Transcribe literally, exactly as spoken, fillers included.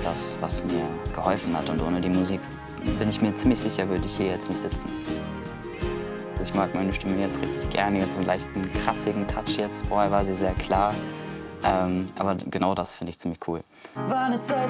das, was mir geholfen hat. Und ohne die Musik bin ich mir ziemlich sicher, würde ich hier jetzt nicht sitzen. Ich mag meine Stimme jetzt richtig gerne, jetzt so einen leichten, kratzigen Touch jetzt. Vorher war sie sehr klar. Ähm, aber genau das finde ich ziemlich cool. War eine Zeit